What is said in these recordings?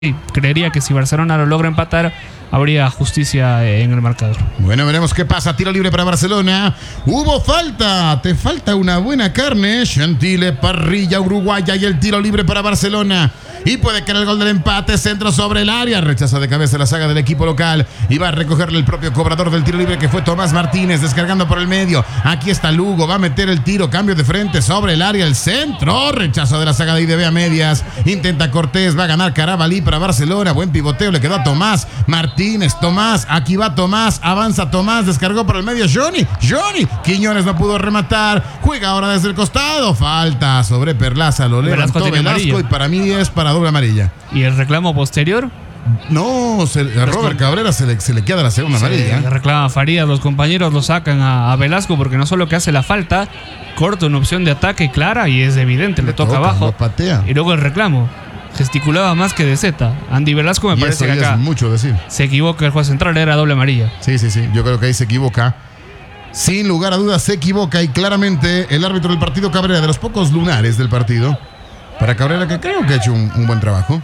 creería que si Barcelona lo logra empatar, habría justicia en el marcador. Bueno, veremos qué pasa. Tiro libre para Barcelona. Hubo falta. Te falta una buena carne. Gentile, parrilla uruguaya y el tiro libre para Barcelona. Y puede caer el gol del empate. Centro sobre el área. Rechaza de cabeza la saga del equipo local. Y va a recogerle el propio cobrador del tiro libre, que fue Tomás Martínez, descargando por el medio. Aquí está Lugo. Va a meter el tiro. Cambio de frente sobre el área. El centro. Rechazo de la saga de IDB a medias. Intenta Cortés. Va a ganar Carabalí para Barcelona. Buen pivoteo. Le quedó a Tomás Martínez. Tomás. Aquí va Tomás. Avanza Tomás. Descargó por el medio. Johnny. Quiñones no pudo rematar. Juega ahora desde el costado. Falta sobre Perlaza. Lo levantó Velasco. Y para mí es para doble amarilla. ¿Y el reclamo posterior? No, a Robert Cabrera se le queda la segunda amarilla. Le reclama Farías, los compañeros lo sacan a Velasco porque no solo que hace la falta, corta una opción de ataque clara y es evidente, le toca abajo. Lo patea. Y luego el reclamo. Gesticulaba más que de Z. Andy Velasco me parece que acá es mucho decir. Se equivoca el juez central, era doble amarilla. Sí. Yo creo que ahí se equivoca. Sin lugar a dudas se equivoca y claramente el árbitro del partido Cabrera, de los pocos lunares del partido, para Cabrera, que creo que ha hecho un buen trabajo.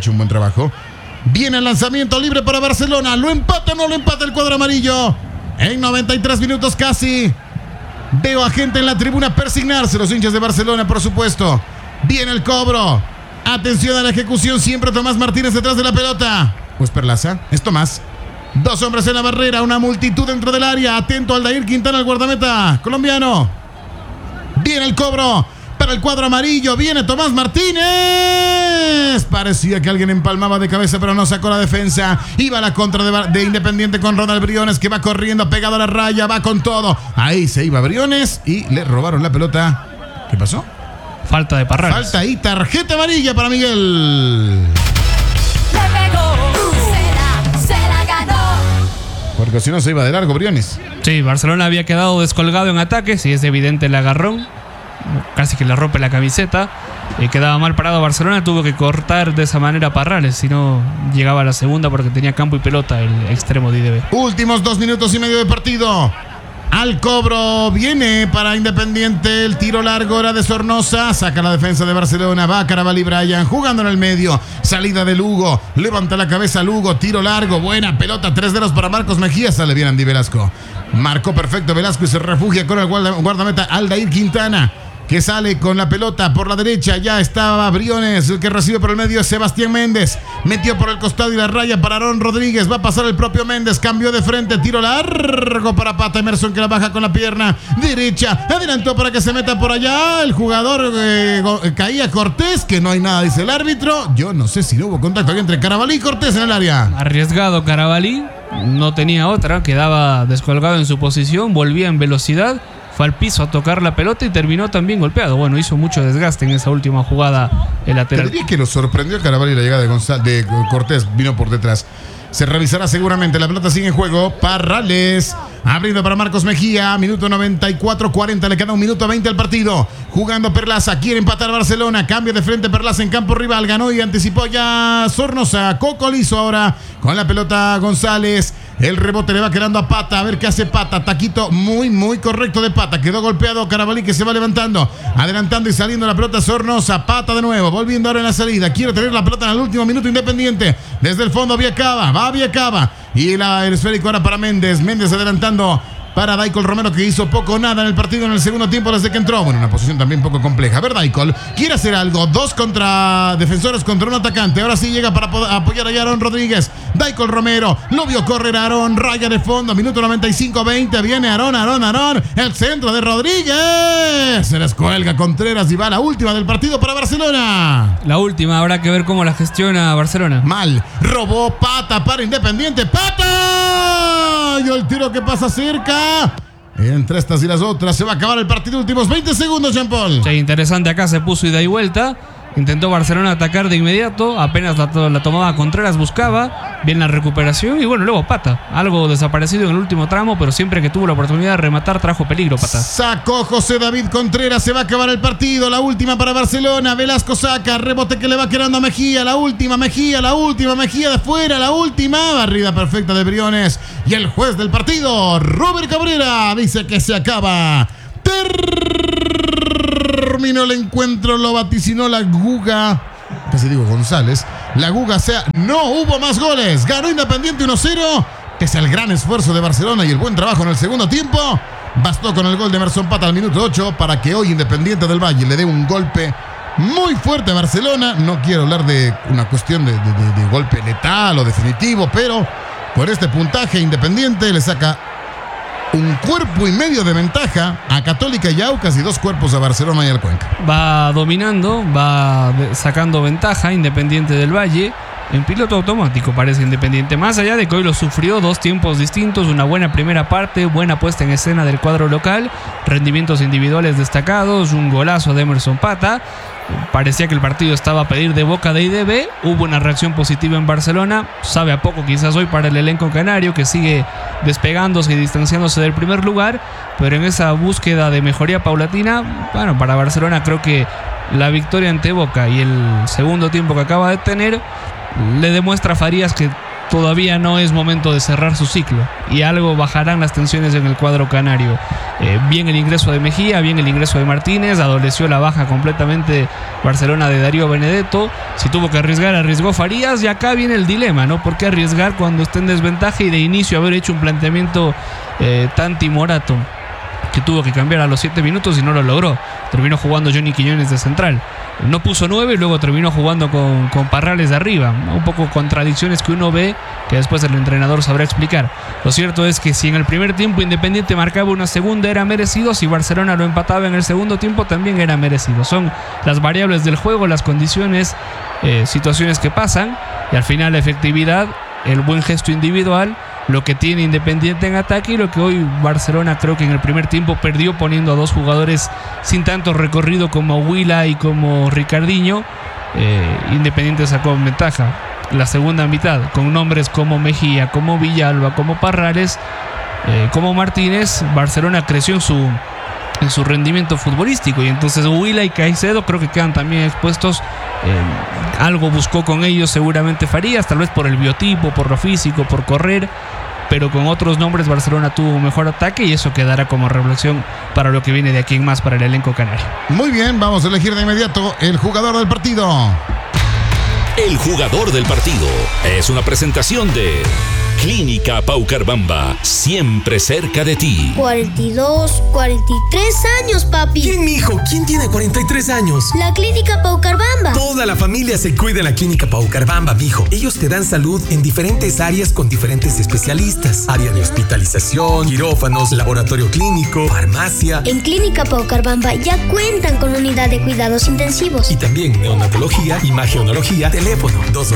Viene el lanzamiento libre para Barcelona. ¿Lo empata o no lo empata el cuadro amarillo? En 93 minutos casi. Veo a gente en la tribuna persignarse. Los hinchas de Barcelona, por supuesto. Viene el cobro. Atención a la ejecución. Siempre Tomás Martínez detrás de la pelota. Pues Perlaza. Es Tomás. Dos hombres en la barrera. Una multitud dentro del área. Atento Aldair Quintana, el guardameta colombiano. Viene el cobro para el cuadro amarillo. Viene Tomás Martínez. Parecía que alguien empalmaba de cabeza, pero no sacó la defensa. Iba a la contra de Independiente con Ronald Briones, que va corriendo pegado a la raya. Va con todo. Ahí se iba Briones y le robaron la pelota. ¿Qué pasó? Falta de Parrales. Falta y tarjeta amarilla para Miguel. Le pegó, se la ganó. Porque si no se iba de largo Briones. Sí, Barcelona había quedado descolgado en ataque. Sí, es evidente el agarrón. Casi que le rompe la camiseta. Quedaba mal parado Barcelona. Tuvo que cortar de esa manera Parrales. Si no, llegaba a la segunda porque tenía campo y pelota el extremo de IDB. Últimos 2 minutos y medio de partido. Al cobro viene para Independiente. El tiro largo era de Sornosa. Saca la defensa de Barcelona. Va Carabalí Bryan jugando en el medio. Salida de Lugo. Levanta la cabeza Lugo. Tiro largo. Buena pelota. 3 dedos para Marcos Mejía. Sale bien Andy Velasco. Marcó perfecto Velasco y se refugia con el guardameta Aldair Quintana, que sale con la pelota por la derecha. Ya estaba Briones, el que recibe por el medio es Sebastián Méndez. Metió por el costado y la raya para Aarón Rodríguez. Va a pasar el propio Méndez. Cambió de frente. Tiro largo para Pata Emerson, que la baja con la pierna derecha. Adelantó para que se meta por allá. El jugador caía Cortés, que no hay nada, dice el árbitro. Yo no sé si no hubo contacto entre Carabalí y Cortés en el área. Arriesgado Carabalí. No tenía otra. Quedaba descolgado en su posición. Volvía en velocidad. Fue al piso a tocar la pelota y terminó también golpeado. Bueno, hizo mucho desgaste en esa última jugada el lateral. Te diría que lo sorprendió a Carabalí la llegada de Cortés. Vino por detrás. Se revisará seguramente. La pelota sigue en juego. Parrales abriendo para Marcos Mejía. Minuto 94-40. Le queda 1 minuto 20 al partido. Jugando Perlaza. Quiere empatar Barcelona. Cambio de frente Perlaza en campo rival. Ganó y anticipó ya Sornosa. Coco liso ahora con la pelota González. El rebote le va quedando a Pata. A ver qué hace Pata. Taquito muy correcto de Pata. Quedó golpeado Carabalí, que se va levantando. Adelantando y saliendo la pelota Sornosa. Pata de nuevo. Volviendo ahora en la salida. Quiere tener la pelota en el último minuto Independiente. Desde el fondo Viacaba. Va Viacaba. Y el esférico ahora para Méndez. Méndez adelantando para Daicol Romero, que hizo poco o nada en el partido en el segundo tiempo desde que entró. Bueno, una posición también poco compleja. A ver, Daicol quiere hacer algo. 2 defensores contra un atacante. Ahora sí llega para apoyar a Aarón Rodríguez. Daicol Romero lo vio correr a Aarón. Raya de fondo. Minuto 95-20. Viene Aarón. El centro de Rodríguez. Se les cuelga Contreras y va la última del partido para Barcelona. La última, habrá que ver cómo la gestiona Barcelona. Mal. Robó Pata para Independiente. ¡Pata! Y el tiro que pasa cerca. Entre estas y las otras se va a acabar el partido. Últimos 20 segundos, Jean-Paul. Sí, interesante. Acá se puso ida y vuelta. Intentó Barcelona atacar de inmediato. Apenas la tomaba Contreras, buscaba. Bien la recuperación. Y bueno, luego Pata. Algo desaparecido en el último tramo, pero siempre que tuvo la oportunidad de rematar, trajo peligro Pata. Sacó José David Contreras. Se va a acabar el partido. La última para Barcelona. Velasco saca. Rebote que le va quedando a Mejía. La última Mejía de fuera. La última. Barrida perfecta de Briones. Y el juez del partido, Robert Cabrera, dice que se acaba. Terminó el encuentro. Lo vaticinó la Guga. casi digo González, la Guga sea, no hubo más goles. Ganó Independiente 1-0. Pese al gran esfuerzo de Barcelona y el buen trabajo en el segundo tiempo, bastó con el gol de Emerson Pata al minuto 8 para que hoy Independiente del Valle le dé un golpe muy fuerte a Barcelona. No quiero hablar de una cuestión de golpe letal o definitivo, pero por este puntaje Independiente le saca un cuerpo y medio de ventaja a Católica y Aucas y 2 cuerpos a Barcelona y al Cuenca. Va dominando, va sacando ventaja Independiente del Valle. En piloto automático parece Independiente, más allá de que hoy lo sufrió 2 tiempos distintos, una buena primera parte, buena puesta en escena del cuadro local, rendimientos individuales destacados, un golazo de Emerson Pata. Parecía que el partido estaba a pedir de boca de IDB, hubo una reacción positiva en Barcelona, sabe a poco quizás hoy para el elenco canario que sigue despegándose y distanciándose del primer lugar, pero en esa búsqueda de mejoría paulatina, bueno, para Barcelona creo que la victoria ante Boca y el segundo tiempo que acaba de tener le demuestra a Farías que todavía no es momento de cerrar su ciclo y algo bajarán las tensiones en el cuadro canario. Bien el ingreso de Mejía, bien el ingreso de Martínez, adoleció la baja completamente Barcelona de Darío Benedetto. Si tuvo que arriesgar, arriesgó Farías y acá viene el dilema, ¿no? ¿Por qué arriesgar cuando está en desventaja y de inicio haber hecho un planteamiento tan timorato? Que tuvo que cambiar a los 7 minutos y no lo logró. Terminó jugando Johnny Quiñones de central. No puso 9 y luego terminó jugando con Parrales de arriba. Un poco contradicciones que uno ve que después el entrenador sabrá explicar. Lo cierto es que si en el primer tiempo Independiente marcaba una segunda era merecido, si Barcelona lo empataba en el segundo tiempo también era merecido. Son las variables del juego, las condiciones, situaciones que pasan y al final la efectividad, el buen gesto individual, lo que tiene Independiente en ataque y lo que hoy Barcelona creo que en el primer tiempo perdió poniendo a 2 jugadores sin tanto recorrido como Huila y como Ricardinho. Independiente sacó ventaja la segunda mitad con nombres como Mejía, como Villalba, como Parrales, como Martínez. Barcelona creció en su rendimiento futbolístico y entonces Huila y Caicedo creo que quedan también expuestos. Algo buscó con ellos seguramente Farías, tal vez por el biotipo, por lo físico, por correr, pero con otros nombres Barcelona tuvo un mejor ataque y eso quedará como reflexión para lo que viene de aquí en más para el elenco canario. Muy bien, vamos a elegir de inmediato el jugador del partido. El jugador del partido es una presentación de Clínica Paucarbamba, siempre cerca de ti. 42, 43 años, papi. ¿Quién, mijo? ¿Quién tiene 43 años? La Clínica Paucarbamba. Toda la familia se cuida en la Clínica Paucarbamba, mijo. Ellos te dan salud en diferentes áreas con diferentes especialistas. Área de hospitalización, quirófanos, laboratorio clínico, farmacia. En Clínica Paucarbamba ya cuentan con unidad de cuidados intensivos. Y también neonatología, imagenología. Teléfono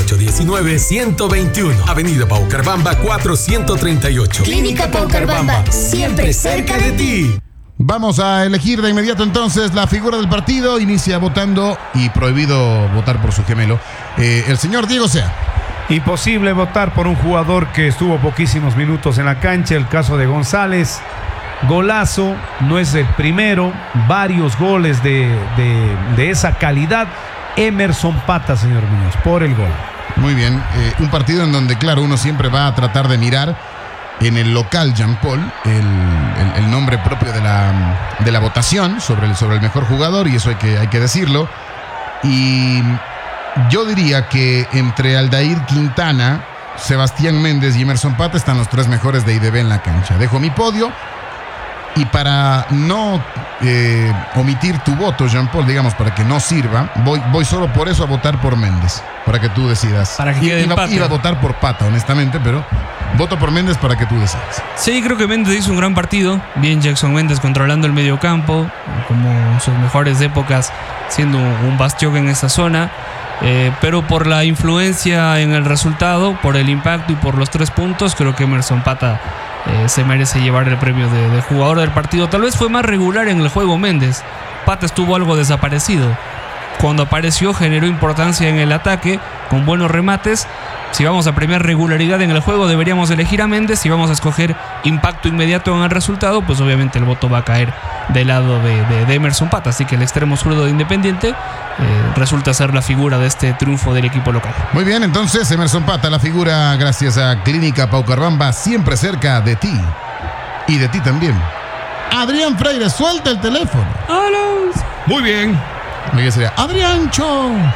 2819-121. Avenida Paucarbamba 438. Clínica Paucarbamba, siempre cerca de ti. Vamos a elegir de inmediato entonces la figura del partido. Inicia votando y prohibido votar por su gemelo. El señor Diego Sea. Imposible votar por un jugador que estuvo poquísimos minutos en la cancha, el caso de González. Golazo, no es el primero, varios goles de esa calidad. Emerson Pata, señor Muñoz, por el gol. Muy bien, un partido en donde, claro, uno siempre va a tratar de mirar en el local Jean Paul el nombre propio de la votación sobre el mejor jugador, y eso hay que decirlo. Y yo diría que entre Aldair Quintana, Sebastián Méndez y Emerson Pata están los 3 mejores de IDB en la cancha. Dejo mi podio. Y para no omitir tu voto, Jean Paul, digamos, para que no sirva, voy solo por eso a votar por Méndez, para que tú decidas. Para que quede empate. Iba a votar por Pata, honestamente, pero voto por Méndez para que tú decidas. Sí, creo que Méndez hizo un gran partido. Bien Jackson Méndez controlando el mediocampo, como en sus mejores épocas, siendo un bastión en esa zona. Pero por la influencia en el resultado, por el impacto y por los 3 puntos, creo que Emerson Pata se merece llevar el premio de jugador del partido. Tal vez fue más regular en el juego Méndez. Pata estuvo algo desaparecido. Cuando apareció generó importancia en el ataque con buenos remates. Si vamos a premiar regularidad en el juego, deberíamos elegir a Méndez. Si vamos a escoger impacto inmediato en el resultado, pues obviamente el voto va a caer del lado de Emerson Pata. Así que el extremo zurdo de Independiente resulta ser la figura de este triunfo del equipo local. Muy bien, entonces Emerson Pata, la figura gracias a Clínica Paucarbamba, siempre cerca de ti. Y de ti también. Adrián Freire, suelta el teléfono. ¡Alos! Muy bien. Oye, sería Adriancho.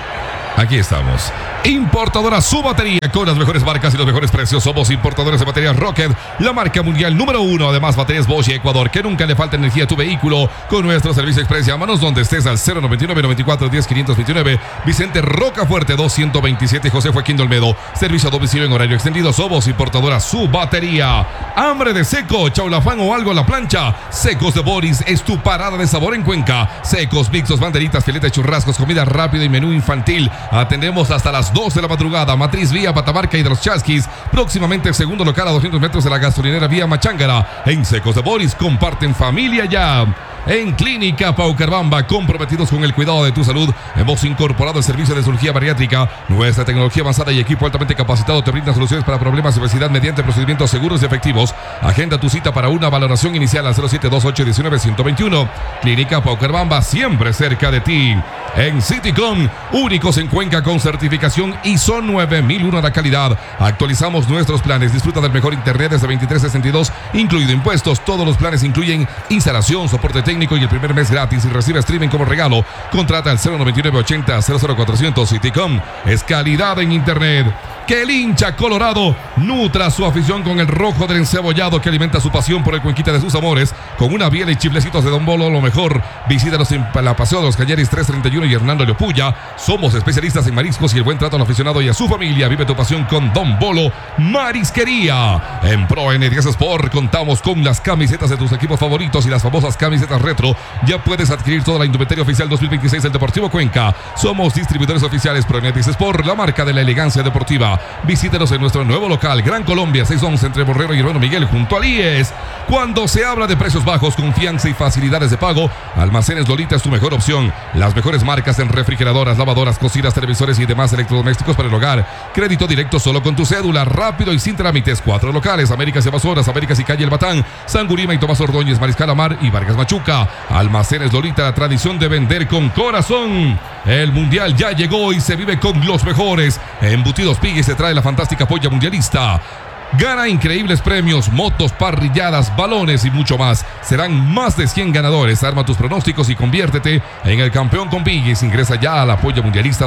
Aquí estamos. Importadora Su Batería, con las mejores marcas y los mejores precios. Somos importadores de baterías Rocket, la marca mundial número 1. Además, baterías Bosch y Ecuador, que nunca le falta energía a tu vehículo. Con nuestro servicio express, llámanos donde estés al 099-94-10-529. Vicente Rocafuerte 227, José Joaquín de Olmedo. Servicio a domicilio en horario extendido. Somos importadora Su Batería. Hambre de seco, chaulafán o algo a la plancha. Secos de Boris es tu parada de sabor en Cuenca. Secos, mixtos, banderitas, filetes, churrascos, comida rápida y menú infantil. Atendemos hasta las 2 de la madrugada. Matriz vía Patamarca y de los Chasquis. Próximamente segundo local a 200 metros de la gasolinera vía Machángara. En Secos de Boris comparten familia ya. En Clínica Paucarbamba, comprometidos con el cuidado de tu salud. Hemos incorporado el servicio de cirugía bariátrica. Nuestra tecnología avanzada y equipo altamente capacitado te brinda soluciones para problemas de obesidad mediante procedimientos seguros y efectivos. Agenda tu cita para una valoración inicial al 072819-121. Clínica Paucarbamba, siempre cerca de ti. En Citycom, únicos en Cuenca con certificación ISO 9001 de calidad. Actualizamos nuestros planes. Disfruta del mejor internet desde 23.62, incluido impuestos. Todos los planes incluyen instalación, soporte técnico y el primer mes gratis y recibe streaming como regalo. Contrata al 099-80-00400. Citycom es calidad en internet. Que el hincha colorado nutra su afición con el rojo del encebollado que alimenta su pasión por el Cuenquita de sus amores. Con una biela y chiflecitos de Don Bolo, lo mejor. Visítanos en la Paseo de los Cañaris 331 y Hernando Leopulla. Somos especialistas en mariscos y el buen trato al aficionado y a su familia. Vive tu pasión con Don Bolo Marisquería. En Pro N10 Sport contamos con las camisetas de tus equipos favoritos y las famosas camisetas retro. Ya puedes adquirir toda la indumentaria oficial 2026 del Deportivo Cuenca. Somos distribuidores oficiales Pro N10 Sport, la marca de la elegancia deportiva. Visítenos en nuestro nuevo local, Gran Colombia, 611 entre Borrero y Hermano Miguel, junto al IES. Cuando se habla de precios bajos, confianza y facilidades de pago, Almacenes Lolita es tu mejor opción. Las mejores marcas en refrigeradoras, lavadoras, cocinas, televisores y demás electrodomésticos para el hogar. Crédito directo solo con tu cédula, rápido y sin trámites. 4 locales: Américas y Amazonas, Américas y Calle El Batán, San Gurima y Tomás Ordóñez, Mariscal Amar y Vargas Machuca. Almacenes Lolita, la tradición de vender con corazón. El mundial ya llegó y se vive con los mejores. Embutidos Piggy se trae la fantástica polla mundialista. Gana increíbles premios, motos, parrilladas, balones y mucho más. Serán más de 100 ganadores. Arma tus pronósticos y conviértete en el campeón con Piggy's. Ingresa ya a la Polla Mundialista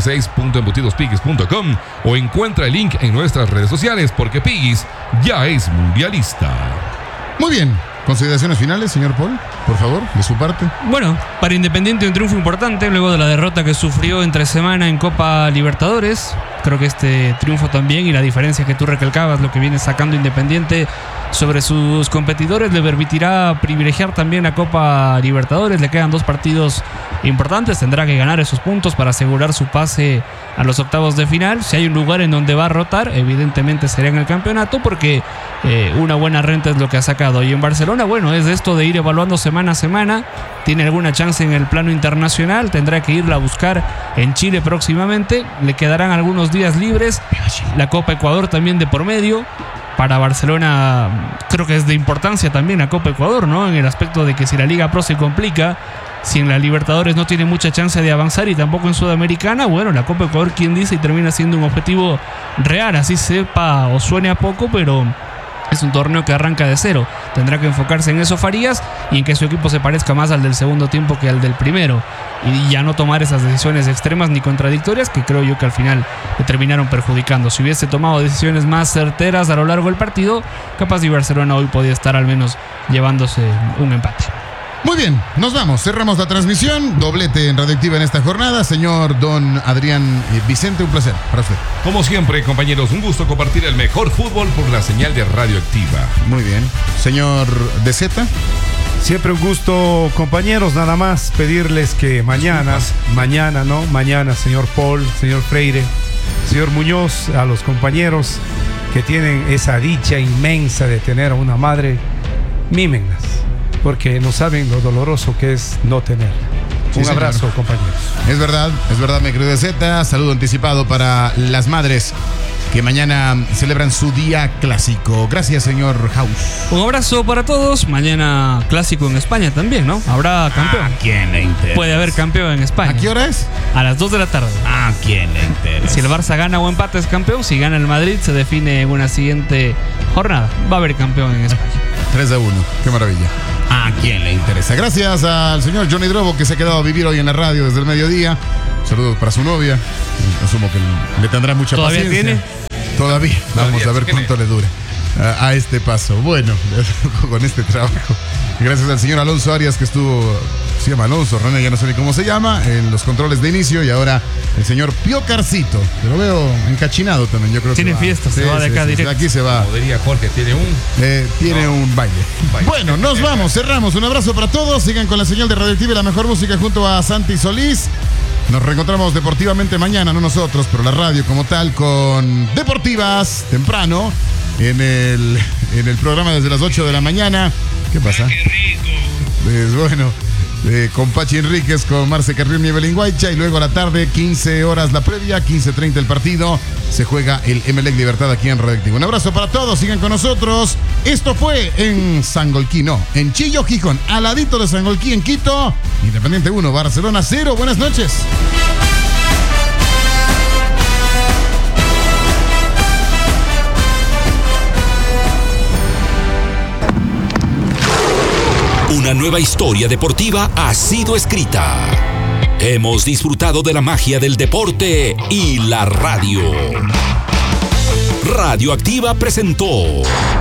2026.embutidospiggy's.com o encuentra el link en nuestras redes sociales, porque Piggy's ya es mundialista. Muy bien. ¿Consideraciones finales, señor Paul? Por favor, de su parte. Bueno, para Independiente un triunfo importante luego de la derrota que sufrió entre semana en Copa Libertadores. Creo que este triunfo también y la diferencia que tú recalcabas, lo que viene sacando Independiente sobre sus competidores, le permitirá privilegiar también la Copa Libertadores. Le quedan 2 partidos importantes, tendrá que ganar esos puntos para asegurar su pase a los octavos de final. Si hay un lugar en donde va a rotar, evidentemente será en el campeonato, porque una buena renta es lo que ha sacado. Y en Barcelona, bueno, es de esto de ir evaluando semana a semana. Tiene alguna chance en el plano internacional, tendrá que irla a buscar en Chile próximamente. Le quedarán algunos días libres, la Copa Ecuador también de por medio. Para Barcelona creo que es de importancia también la Copa Ecuador, ¿no? En el aspecto de que si la Liga Pro se complica, si en la Libertadores no tiene mucha chance de avanzar y tampoco en Sudamericana, bueno, la Copa Ecuador, quien dice, y termina siendo un objetivo real, así sepa o suene a poco, pero es un torneo que arranca de cero. Tendrá que enfocarse en eso Farías y en que su equipo se parezca más al del segundo tiempo que al del primero, y ya no tomar esas decisiones extremas ni contradictorias que creo yo que al final le terminaron perjudicando. Si hubiese tomado decisiones más certeras a lo largo del partido, capaz de Barcelona hoy podía estar al menos llevándose un empate. Muy bien, nos vamos, cerramos la transmisión. Doblete en Radioactiva en esta jornada. Señor don Adrián Vicente, un placer para usted. Como siempre, compañeros, un gusto compartir el mejor fútbol por la señal de Radioactiva. Muy bien. Señor DZ. Siempre un gusto, compañeros. Nada más pedirles que mañana, señor Paul, señor Freire, señor Muñoz, a los compañeros que tienen esa dicha inmensa de tener a una madre, mímenlas, porque no saben lo doloroso que es no tener. Sí, un abrazo, señor. compañeros. Es verdad, mi querido Z. Saludo anticipado para las madres que mañana celebran su día clásico. Gracias, señor House. Un abrazo para todos. Mañana clásico en España también, ¿no? Habrá campeón. ¿A quién le interesa? Puede haber campeón en España. ¿A qué hora es? A las 2 de la tarde. ¿A quién le interesa? Si el Barça gana o empata es campeón. Si gana el Madrid se define en una siguiente jornada. Va a haber campeón en España. 3-1. Qué maravilla. ¿A quién le interesa? Gracias al señor Johnny Drobo, que se ha quedado a vivir hoy en la radio desde el mediodía. Saludos para su novia. Asumo que le tendrá mucha ¿Todavía paciencia. tiene? Todavía. Vamos a ver tiene. cuánto le dure a este paso. Bueno, con este trabajo. Gracias al señor Alonso Arias, que estuvo, se llama Alonso, René, ya no sé ni cómo se llama, en los controles de inicio. Y ahora el señor Pío Carcito, que lo veo encachinado también. Yo creo Tiene que va. fiesta, se va de acá directo. Aquí se va. Como diría Jorge, tiene Un baile. baile. Bueno, nos vamos, cerramos. Un abrazo para todos. Sigan con la señal de Radioactiva, la mejor música, junto a Santi Solís. Nos reencontramos deportivamente mañana, no nosotros, pero la radio como tal, con Deportivas temprano en el programa desde las 8 de la mañana. ¿Qué pasa? Bueno, con Pachi Enríquez, con Marce Carrión y Evelyn Guaycha, y luego a la tarde, 15 horas la previa, 15:30 el partido. Se juega el Emelec Libertad aquí en Radioactiva. Un abrazo para todos, sigan con nosotros. Esto fue en Sangolquí, no, en Chillo, Gijón, al ladito de Sangolquí, en Quito. Independiente 1, Barcelona 0. Buenas noches. Una nueva historia deportiva ha sido escrita. Hemos disfrutado de la magia del deporte y la radio. Radioactiva presentó